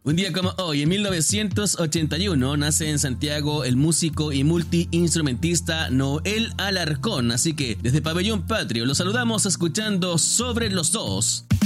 Un día como hoy, en 1981, nace en Santiago el músico y multiinstrumentista Noel Alarcón. Así que desde Pabellón Patrio lo saludamos escuchando Sobre los Dos.